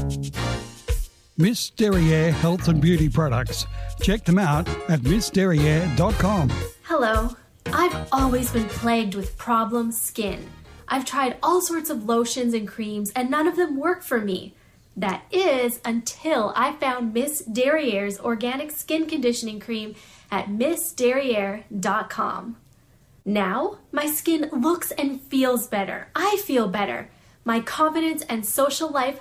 Miss Derriere Health and Beauty Products. Check them out at missderriere.com. Hello. I've always been plagued with problem skin. I've tried all sorts of lotions and creams and none of them work for me. That is until I found Miss Derriere's organic skin conditioning cream at missderriere.com. Now, my skin looks and feels better. I feel better. My confidence and social life